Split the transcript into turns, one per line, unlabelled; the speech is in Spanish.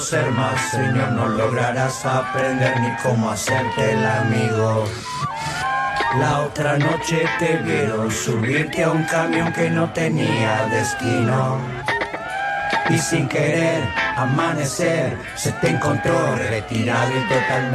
ser más, señor, no lograrás aprender ni cómo hacerte el amigo. La otra noche te vieron subirte a un camión que no tenía destino. Y sin querer amanecer se te encontró retirado y totalmente